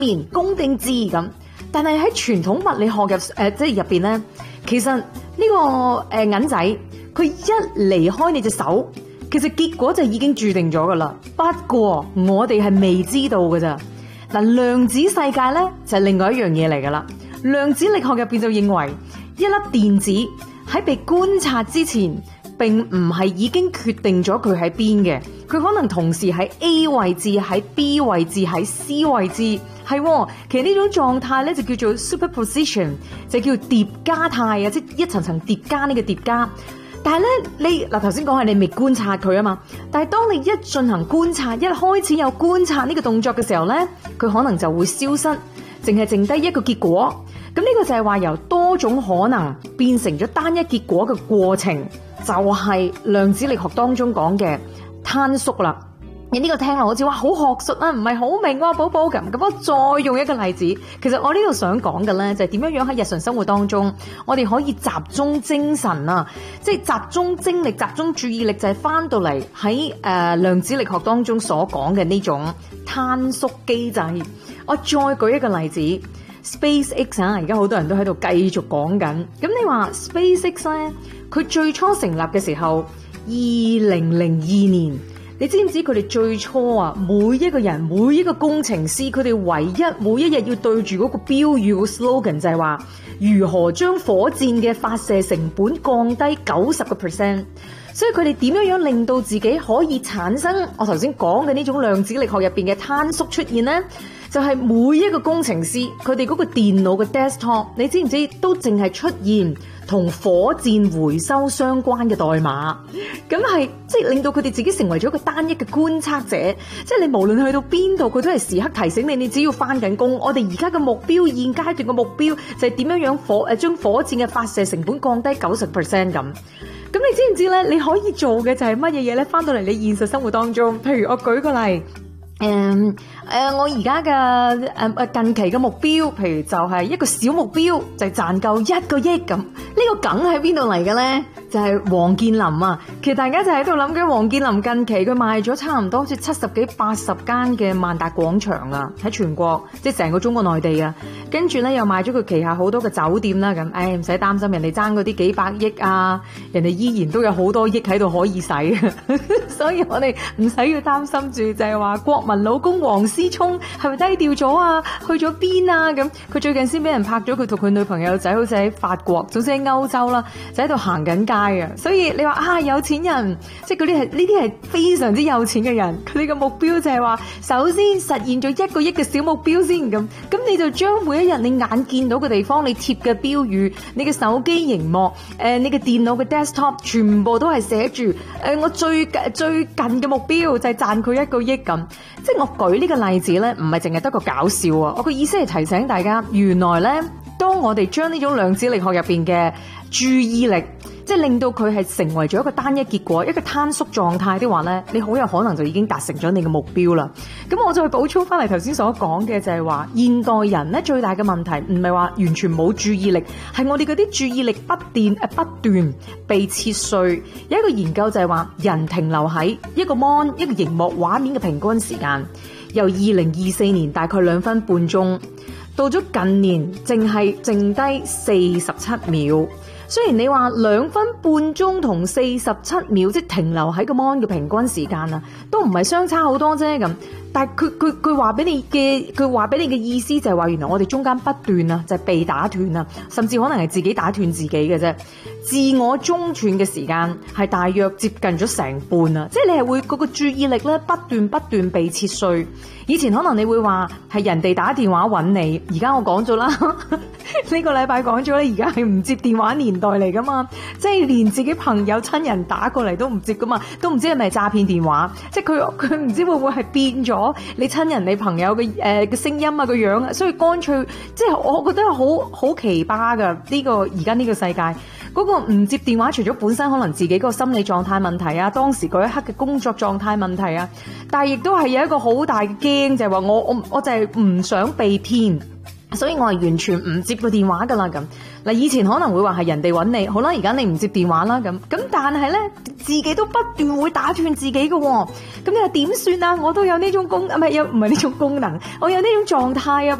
面公定字咁。但係喺傳統物理學即係入邊咧，其實呢個銀仔佢一離開你隻手，其實結果就已經注定咗噶啦。不過我哋係未知道噶咋。嗱，量子世界咧就係另外一樣嘢嚟噶啦。量子力學入邊就認為，一粒電子喺被觀察之前，並唔係已經決定咗佢喺邊嘅，佢可能同時喺 A 位置、喺 B 位置、喺 C 位置。係，其實呢種狀態咧就叫做 superposition， 就叫疊加態啊，即係一層層疊加呢個疊加。但係咧，你嗱頭先講係你未觀察佢啊嘛，但係當你一進行觀察，一開始有觀察呢個動作嘅時候咧，佢可能就會消失，淨係剩低一個結果。咁呢個就係話由多種可能變成咗單一結果嘅過程，就係量子力學當中講嘅坍縮啦。你呢個聽落好似話好學術啊，唔係好明喎，寶寶咁。我再用一個例子，其實我呢度想講嘅咧，就係點樣喺日常生活當中，我哋可以集中精神啊，即係集中精力、集中注意力，就係翻到嚟喺量子力學當中所講嘅呢種坍縮機制。我再舉一個例子 ，SpaceX 啊，而家好多人都喺度繼續講緊。咁你話 SpaceX 咧，佢最初成立嘅時候，2002年。你知唔知佢哋最初啊，每一個人、每一個工程師，佢哋唯一每一日要對住嗰個標語個 slogan 就係話，如何將火箭嘅發射成本降低90%。所以佢哋點樣令到自己可以產生我頭先講嘅呢種量子力學入邊嘅坍縮出現呢？就係每一個工程師佢哋嗰個電腦嘅 desktop， 你知唔知都淨係出現同火箭回收相關嘅代碼？咁係即係令到佢哋自己成為咗一個單一嘅觀測者，即係你無論去到邊度，佢都係時刻提醒你，你只要翻緊工。我哋而家嘅目標，現階段嘅目標就係點樣將火箭嘅發射成本降低90%咁。咁你知唔知咧？你可以做嘅就係乜嘢嘢咧？翻到嚟你現實生活當中，譬如我舉個例，我而家嘅近期嘅目標，譬如就係一個小目標，就係賺夠1個億咁。呢個梗喺邊度嚟嘅咧？就係王健林啊！其實大家就喺度諗緊，王健林近期佢賣咗差唔多似70幾80間嘅萬達廣場啊，喺全國即係成個中國內地啊。跟住咧又賣咗佢旗下好多嘅酒店啦，咁唔使擔心，人哋爭嗰啲幾百億啊，人哋依然都有好多億喺度可以使，所以我哋唔使要擔心住，就係話國民老公王思聰係咪低調咗啊？去咗邊啊？咁佢最近先俾人拍咗佢同佢女朋友仔，好似喺法國，總之喺歐洲啦，就喺度行緊街。所以你話啊，有錢人即係嗰啲係呢啲係非常之有錢嘅人，佢哋嘅目標就係話，首先實現咗1個億嘅小目標先咁你就將每一日你眼見到嘅地方，你貼嘅標語，你嘅手機熒幕，你嘅電腦嘅 desktop， 全部都係寫住我最近嘅目標就係賺佢1個億咁。即係我舉呢個例子咧，唔係淨係得個搞笑啊！我個意思係提醒大家，原來咧，當我哋將呢種量子力學入邊嘅注意力，即係令到佢係成為咗一個單一結果，一個坍縮狀態的話咧，你好有可能就已經達成咗你嘅目標啦。咁我再補充翻嚟頭先所講嘅就係話，現代人咧最大嘅問題唔係話完全冇注意力，係我哋嗰啲注意力不斷被切碎。有一個研究就係話，人停留喺一個 mon 一個熒幕畫面嘅平均時間，由2024年大概2分半鐘，到咗近年淨係剩低47秒。雖然你話2分半鐘同47秒，即係停留喺個 mon 嘅平均時間啊，都唔係相差好多啫咁。但係佢話俾你嘅意思就係話，原來我哋中間不斷啊，就係被打斷啊，甚至可能係自己打斷自己嘅啫。自我中斷嘅時間係大約接近咗成半啊，即係你係會嗰個注意力咧不斷被切碎。以前可能你會話係人哋打電話揾你，而家我講咗啦，呢個禮拜講咗咧，而家係唔接電話年代嚟噶嘛，即係連自己朋友親人打過嚟都唔接噶嘛，都唔知係咪詐騙電話，即係佢唔知會唔會係變咗你親人你朋友嘅聲音啊個樣啊，所以乾脆即係我覺得好奇葩噶呢個而家呢個世界。嗰個唔接電話，除咗本身可能自己個心理狀態問題啊，當時嗰一刻嘅工作狀態問題啊，但係亦都係有一個好大嘅驚，就係話我就係唔想被騙。 所以我係完全唔接個電話噶啦咁。嗱，以前可能會話係人哋揾你，好啦，而家你唔接電話啦咁，但係咧自己都不斷會打斷自己嘅，咁你話點算啊？我都有呢種唔係呢種功能，我有呢種狀態啊。